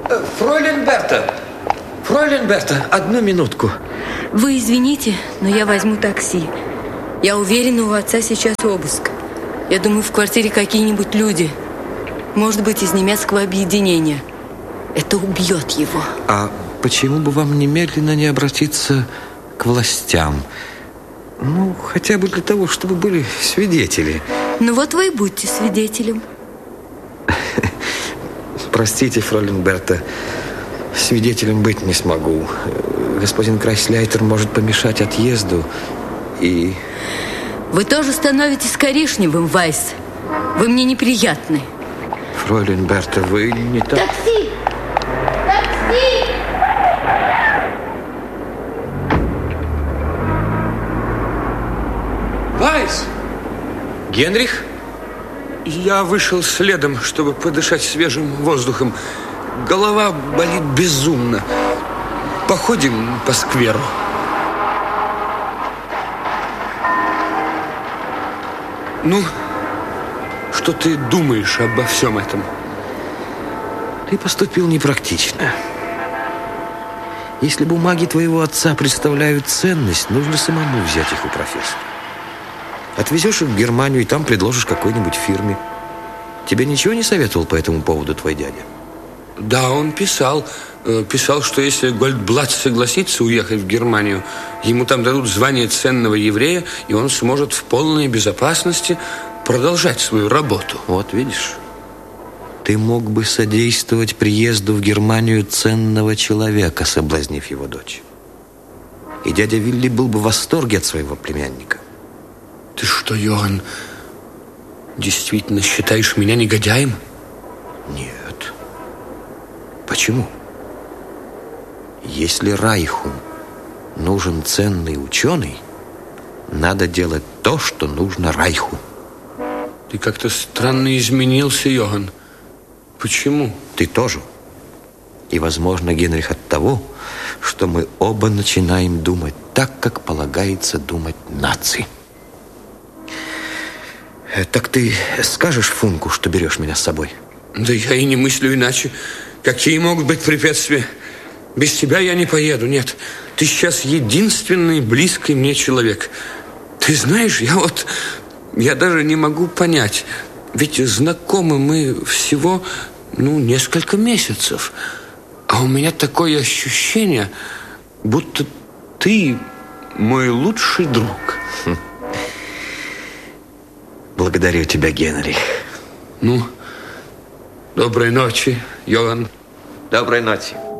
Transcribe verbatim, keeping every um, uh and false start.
Фройлен Берта! Фройлен Берта, одну минутку. Вы извините, но я возьму такси. Я уверена, у отца сейчас обыск. Я думаю, в квартире какие-нибудь люди. Может быть, из немецкого объединения. Это убьет его. А почему бы вам немедленно не обратиться к властям? Ну, хотя бы для того, чтобы были свидетели. Ну вот вы и будьте свидетелем. Простите, фройлен Берта, свидетелем быть не смогу. Господин Крайсляйтер может помешать отъезду. И... Вы тоже становитесь коричневым, Вайс. Вы мне неприятны. Фройлен Берта, вы не так... Такси! Такси! Вайс! Генрих? Я вышел следом, чтобы подышать свежим воздухом. Голова болит безумно. Походим по скверу. Ну, что ты думаешь обо всем этом? Ты поступил непрактично. Если бумаги твоего отца представляют ценность, нужно самому взять их у профессора. Отвезешь их в Германию и там предложишь какой-нибудь фирме. Тебе ничего не советовал по этому поводу твой дядя? Да, он писал. Писал, что если Гольдблат согласится уехать в Германию, ему там дадут звание ценного еврея, и он сможет в полной безопасности продолжать свою работу. Вот видишь, ты мог бы содействовать приезду в Германию ценного человека, соблазнив его дочь. И дядя Вилли был бы в восторге от своего племянника. Ты что, Йоганн, действительно считаешь меня негодяем? Нет. Почему? Если Райху нужен ценный ученый, надо делать то, что нужно Райху. Ты как-то странно изменился, Йоганн. Почему? Ты тоже. И, возможно, Генрих, от того, что мы оба начинаем думать так, как полагается думать нации. Так ты скажешь Функу, что берешь меня с собой? Да я и не мыслю иначе. Какие могут быть препятствия? Без тебя я не поеду, нет. Ты сейчас единственный близкий мне человек. Ты знаешь, я вот... Я даже не могу понять. Ведь знакомы мы всего, ну, несколько месяцев. А у меня такое ощущение, будто ты мой лучший друг. Хм. Благодарю тебя, Генрих. Ну, доброй ночи, Йоганн. Доброй ночи.